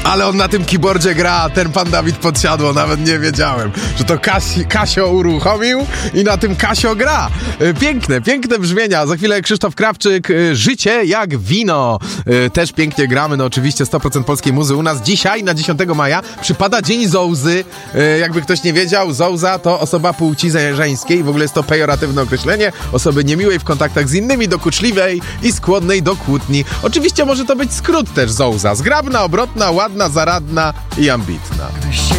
Ale on na tym keyboardzie gra, ten pan Dawid Podsiadło, nawet nie wiedziałem, że to Casio uruchomił i na tym Casio gra. Piękne brzmienia. Za chwilę Krzysztof Krawczyk, Życie jak wino. Też pięknie gramy, no oczywiście 100% polskiej muzy. U nas dzisiaj, na 10 maja, przypada Dzień Zołzy. Jakby ktoś nie wiedział, Zołza to osoba płci żeńskiej, w ogóle jest to pejoratywne określenie, osoby niemiłej w kontaktach z innymi, dokuczliwej i skłonnej do kłótni. Oczywiście może to być skrót też Zołza. Zgrabna, obrotna, ładna, zaradna i ambitna.